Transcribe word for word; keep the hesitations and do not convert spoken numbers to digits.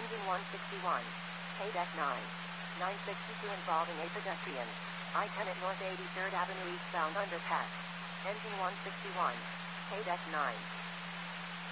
Engine one sixty-one. K deck nine. nine sixty-two involving a pedestrian. I ten at North eighty-third Avenue eastbound underpass. Engine one sixty-one. K deck nine.